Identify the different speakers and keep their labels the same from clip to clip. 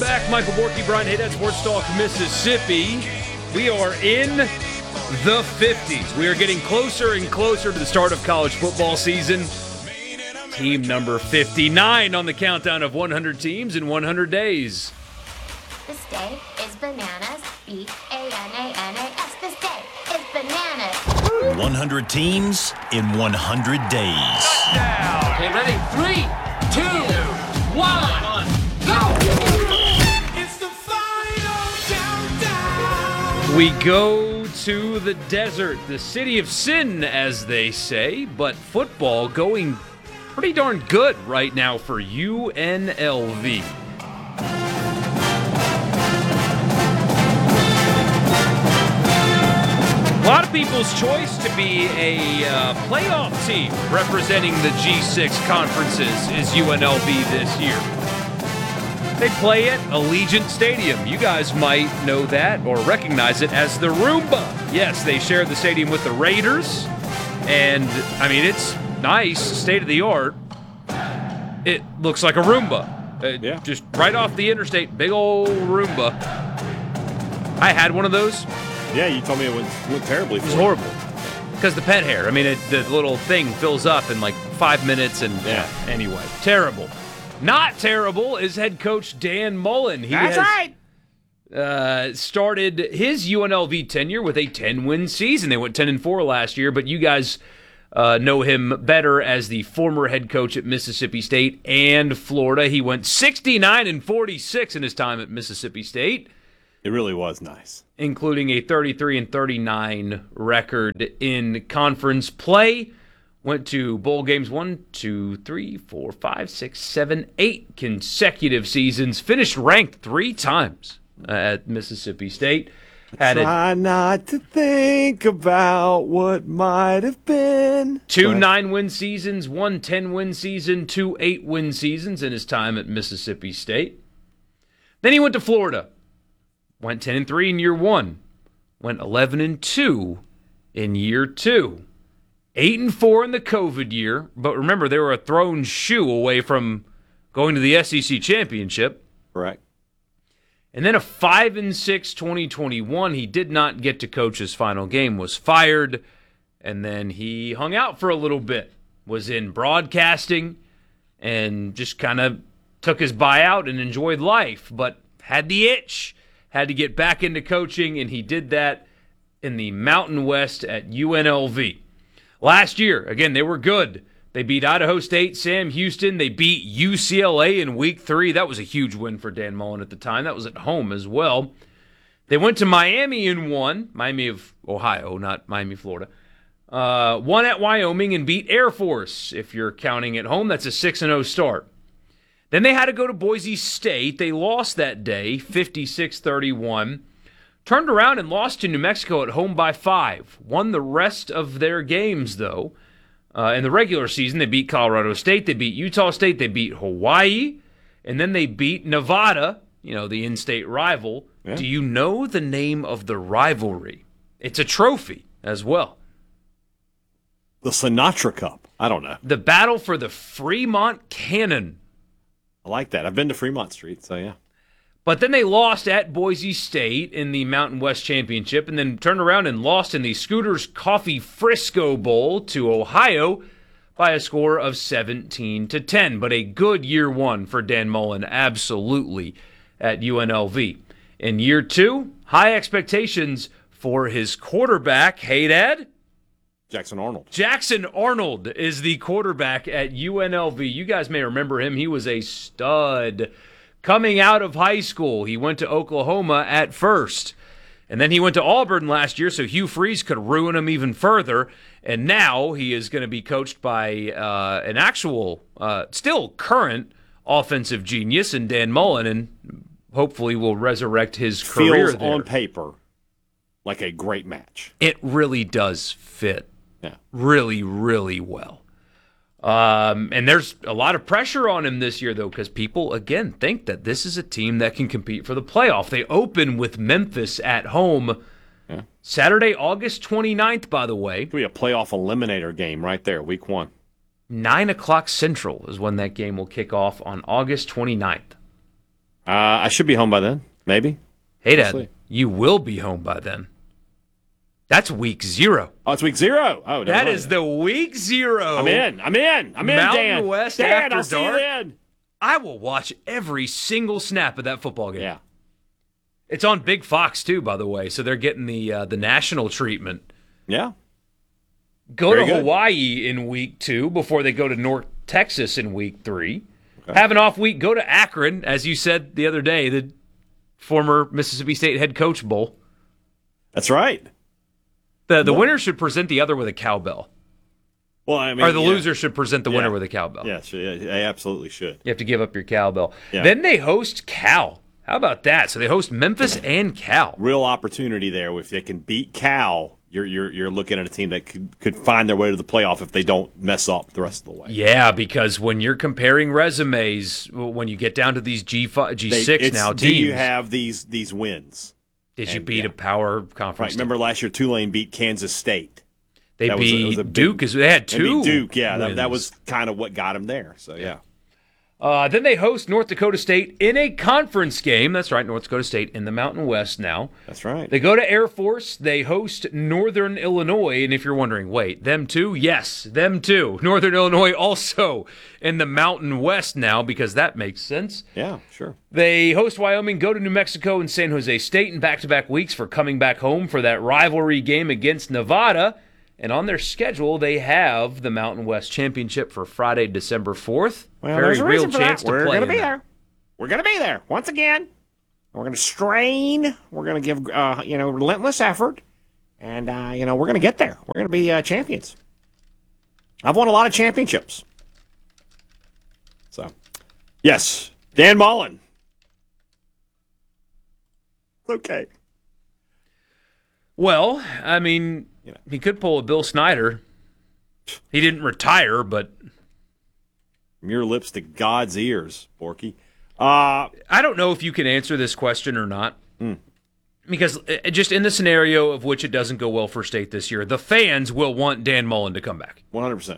Speaker 1: back. Michael Borky, Brian Haydad, Sports Talk, Mississippi. We are in the 50s. We are getting closer and closer to the start of college football season. Team number 59 on the countdown of 100 teams in 100 days.
Speaker 2: This day is bananas. B-A-N-A-N-A-S. This day is bananas.
Speaker 3: 100 teams in 100 days.
Speaker 1: Touchdown.
Speaker 4: Okay, ready? 3, 2, 1, go!
Speaker 5: It's the final countdown.
Speaker 1: We go to the desert, the city of sin, as they say, but football going pretty darn good right now for UNLV. A lot of people's choice to be a playoff team representing the G6 conferences is UNLV this year. They play at Allegiant Stadium. You guys might know that or recognize it as the Roomba. Yes, they share the stadium with the Raiders, and, I mean, it's nice, state-of-the-art. It looks like a Roomba. Just right off the interstate, big old Roomba. I had one of those.
Speaker 6: Yeah, you told me it went terribly.
Speaker 1: It was horrible. Because the pet hair. I mean, the little thing fills up in like 5 minutes, and anyway, terrible. Not terrible is head coach Dan Mullen.
Speaker 6: That's right.
Speaker 1: Started his UNLV tenure with a 10-win season. They went 10-4 last year, but you guys know him better as the former head coach at Mississippi State and Florida. He went 69-46 in his time at Mississippi State.
Speaker 6: It really was nice.
Speaker 1: Including a 33-39 record in conference play. Went to bowl games 1, 2, 3, 4, 5, 6, 7, 8 consecutive seasons. Finished ranked 3 times at Mississippi State.
Speaker 6: Try not to think about what might have been.
Speaker 1: 2 9-win seasons, 1 10-win season, 2 8-win seasons in his time at Mississippi State. Then he went to Florida. Went 10-3 in year 1. Went 11-2 in year 2. 8-4 in the COVID year. But remember, they were a thrown shoe away from going to the SEC championship.
Speaker 6: Correct.
Speaker 1: And then a 5-6 2021. He did not get to coach his final game. Was fired. And then he hung out for a little bit. Was in broadcasting. And just kind of took his buyout and enjoyed life. But had the itch. Had to get back into coaching, and he did that in the Mountain West at UNLV. Last year, again, they were good. They beat Idaho State, Sam Houston. They beat UCLA in Week 3. That was a huge win for Dan Mullen at the time. That was at home as well. They went to Miami and won. Miami of Ohio, not Miami, Florida. Won at Wyoming and beat Air Force. If you're counting at home, that's a 6-0 start. Then they had to go to Boise State. They lost that day, 56-31. Turned around and lost to New Mexico at home by 5. Won the rest of their games, though. In the regular season, they beat Colorado State. They beat Utah State. They beat Hawaii. And then they beat Nevada, the in-state rival. Yeah. Do you know the name of the rivalry? It's a trophy as well.
Speaker 6: The Sinatra Cup. I don't know.
Speaker 1: The battle for the Fremont Cannon.
Speaker 6: I like that. I've been to Fremont Street, so yeah.
Speaker 1: But then they lost at Boise State in the Mountain West Championship and then turned around and lost in the Scooters Coffee Frisco Bowl to Ohio by a score of 17-10. But a good year 1 for Dan Mullen, absolutely, at UNLV. In year 2, high expectations for his quarterback. Hey, Dad?
Speaker 6: Jackson Arnold.
Speaker 1: Jackson Arnold is the quarterback at UNLV. You guys may remember him. He was a stud coming out of high school. He went to Oklahoma at first. And then he went to Auburn last year, so Hugh Freeze could ruin him even further. And now he is going to be coached by an actual, still current offensive genius in Dan Mullen, and hopefully will resurrect his career
Speaker 6: there. Feels on paper like a great match.
Speaker 1: It really does fit.
Speaker 6: Yeah.
Speaker 1: Really, really well. And there's a lot of pressure on him this year, though, because people, again, think that this is a team that can compete for the playoff. They open with Memphis at home Saturday, August 29th, by the way.
Speaker 6: It'll be a playoff eliminator game right there, week 1.
Speaker 1: 9 o'clock Central is when that game will kick off on August 29th.
Speaker 6: I should be home by then, maybe.
Speaker 1: Hey, Dad,
Speaker 6: see.
Speaker 1: you will be home by then. That's week 0.
Speaker 6: Oh, it's week 0. Oh,
Speaker 1: That is the week 0.
Speaker 6: I'm in,
Speaker 1: Mountain
Speaker 6: Dan.
Speaker 1: West
Speaker 6: Dan,
Speaker 1: After
Speaker 6: I'll see you
Speaker 1: Dark.
Speaker 6: then.
Speaker 1: I will watch every single snap of that football game.
Speaker 6: Yeah.
Speaker 1: It's on Big Fox, too, by the way, so they're getting the national treatment.
Speaker 6: Yeah.
Speaker 1: Go
Speaker 6: Very
Speaker 1: to
Speaker 6: good.
Speaker 1: Hawaii in week 2 before they go to North Texas in week 3. Okay. Have an off week, go to Akron, as you said the other day, the former Mississippi State head coach bowl.
Speaker 6: That's right.
Speaker 1: The winner should present the other with a cowbell.
Speaker 6: Well, I mean,
Speaker 1: Or the loser should present the winner with a cowbell.
Speaker 6: Yeah, they absolutely should.
Speaker 1: You have to give up your cowbell.
Speaker 6: Yeah.
Speaker 1: Then they host Cal. How about that? So they host Memphis and Cal.
Speaker 6: Real opportunity there. If they can beat Cal, you're looking at a team that could find their way to the playoff if they don't mess up the rest of the way.
Speaker 1: Yeah, because when you're comparing resumes, when you get down to these G5, G6 now teams,
Speaker 6: do you have these wins?
Speaker 1: Did you beat a power conference?
Speaker 6: Right. Remember last year Tulane beat Kansas State.
Speaker 1: They
Speaker 6: That was
Speaker 1: beat
Speaker 6: a big-
Speaker 1: Duke. They had
Speaker 6: They
Speaker 1: 2
Speaker 6: beat Duke. Yeah,
Speaker 1: wins.
Speaker 6: that was kind of what got them there. So yeah.
Speaker 1: Then they host North Dakota State in a conference game. That's right, North Dakota State in the Mountain West now.
Speaker 6: That's right.
Speaker 1: They go to Air Force. They host Northern Illinois. And if you're wondering, wait, them too? Yes, them too. Northern Illinois also in the Mountain West now because that makes sense.
Speaker 6: Yeah, sure.
Speaker 1: They host Wyoming, go to New Mexico and San Jose State in back-to-back weeks for coming back home for that rivalry game against Nevada. And on their schedule, they have the Mountain West Championship for Friday, December 4th.
Speaker 6: Well,
Speaker 1: Very
Speaker 6: there's a
Speaker 1: real
Speaker 6: reason for that.
Speaker 1: chance to
Speaker 6: We're
Speaker 1: play.
Speaker 6: gonna be
Speaker 1: in that.
Speaker 6: there. We're going to be there once again. We're going to strain. We're going to give relentless effort, and we're going to get there. We're going to be champions. I've won a lot of championships. So, yes, Dan Mullen. Okay.
Speaker 1: Well, I mean, he could pull a Bill Snyder. He didn't retire, but
Speaker 6: From your lips to God's ears, Borky.
Speaker 1: I don't know if you can answer this question or not. Because just in the scenario of which it doesn't go well for State this year, the fans will want Dan Mullen to come back.
Speaker 6: 100%.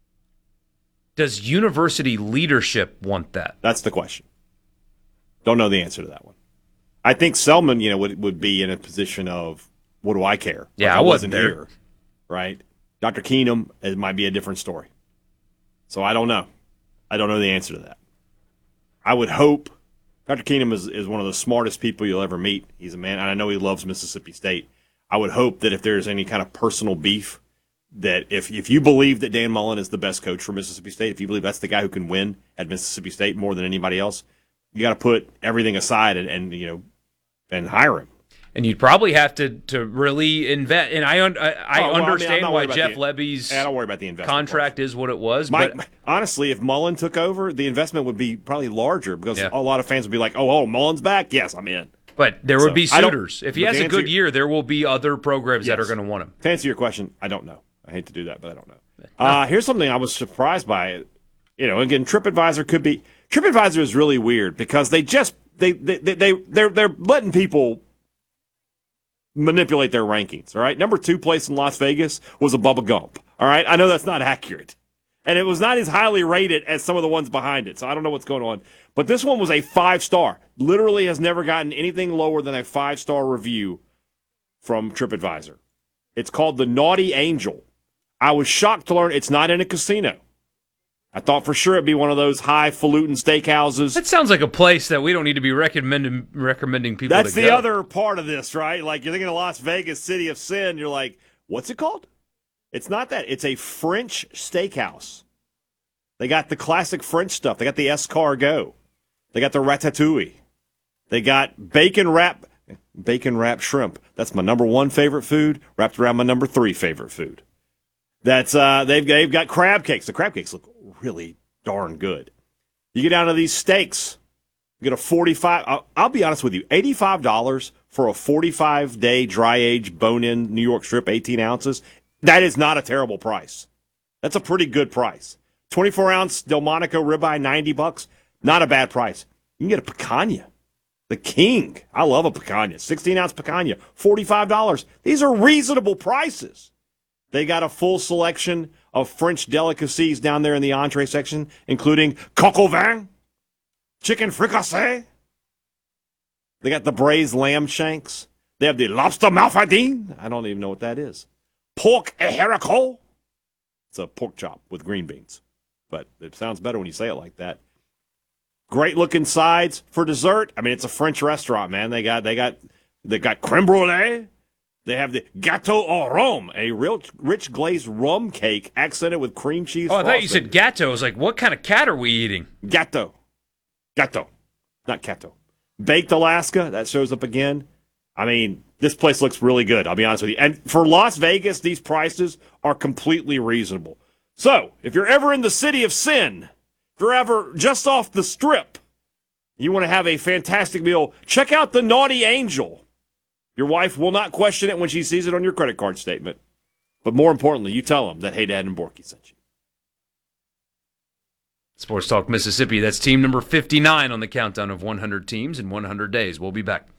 Speaker 1: Does university leadership want that?
Speaker 6: That's the question. Don't know the answer to that one. I think Selman, would be in a position of, what do I care?
Speaker 1: Yeah,
Speaker 6: Like,
Speaker 1: I wasn't there.
Speaker 6: here, right? Dr. Keenum, it might be a different story. So I don't know. I don't know the answer to that. I would hope Dr. Keenum is one of the smartest people you'll ever meet. He's a man, and I know he loves Mississippi State. I would hope that if there's any kind of personal beef, that if you believe that Dan Mullen is the best coach for Mississippi State, if you believe that's the guy who can win at Mississippi State more than anybody else, you got to put everything aside and hire him.
Speaker 1: And you'd probably have to really invest. And I
Speaker 6: I'm
Speaker 1: understand
Speaker 6: not
Speaker 1: why
Speaker 6: worried about
Speaker 1: Jeff
Speaker 6: the-
Speaker 1: Levy's
Speaker 6: I don't worry about the investment
Speaker 1: contract is what it was.
Speaker 6: Mike, honestly, if Mullen took over, the investment would be probably larger because
Speaker 1: Yeah.
Speaker 6: a lot of fans would be like, "Oh, Mullen's back. Yes, I'm in."
Speaker 1: But there would be
Speaker 6: I don't-
Speaker 1: suitors. If he
Speaker 6: but
Speaker 1: has
Speaker 6: to
Speaker 1: a good
Speaker 6: answer-
Speaker 1: year, there will be other programs that are
Speaker 6: Yes.
Speaker 1: going to want him.
Speaker 6: To answer your question, I don't know. I hate to do that, but I don't know. Here's something I was surprised by. Again, TripAdvisor could be. TripAdvisor is really weird because they're letting people manipulate their rankings. All right, number 2 place in Las Vegas was a Bubba Gump. All right, I know that's not accurate, and it was not as highly rated as some of the ones behind it. So I don't know what's going on. But this one was a 5-star. Literally has never gotten anything lower than a 5-star review from TripAdvisor. It's called the Naughty Angel. I was shocked to learn it's not in a casino. I thought for sure it'd be one of those highfalutin steakhouses.
Speaker 1: That sounds like a place that we don't need to be recommending people
Speaker 6: That's
Speaker 1: to
Speaker 6: the
Speaker 1: go.
Speaker 6: other part of this, right? Like you're thinking of Las Vegas, City of Sin. You're like, what's it called? It's not that. It's a French steakhouse. They got the classic French stuff. They got the escargot. They got the ratatouille. They got bacon wrap shrimp. That's my number 1 favorite food, wrapped around my number 3 favorite food. That's they've got crab cakes. The crab cakes look really darn good. You get down to these steaks. You get a 45. I'll be honest with you, $85 for a 45-day dry-aged bone-in New York strip, 18 ounces. That is not a terrible price. That's a pretty good price. 24-ounce Delmonico ribeye, $90. Not a bad price. You can get a picanha. The king. I love a picanha. 16-ounce picanha, $45. These are reasonable prices. They got a full selection of French delicacies down there in the entree section, including coq au vin, chicken fricassee, They got the braised lamb shanks. They have the lobster malfadine. I don't even know what that is. Pork haricot. It's a pork chop with green beans. But it sounds better when you say it like that. Great looking sides for dessert. I mean, it's a French restaurant, man. They got creme brulee. They have the gâteau au rhum, a real rich glazed rum cake accented with cream cheese.
Speaker 1: Oh, I
Speaker 6: frosting.
Speaker 1: thought you said gâteau. I was like, what kind of cat are we eating?
Speaker 6: Gâteau, not cato. Baked Alaska, that shows up again. I mean, this place looks really good, I'll be honest with you. And for Las Vegas, these prices are completely reasonable. So, if you're ever in the city of sin, if you're ever just off the strip, you want to have a fantastic meal, check out the Naughty Angel. Your wife will not question it when she sees it on your credit card statement. But more importantly, you tell them that Hey Dad and Borky sent you.
Speaker 1: Sports Talk Mississippi, that's team number 59 on the countdown of 100 teams in 100 days. We'll be back.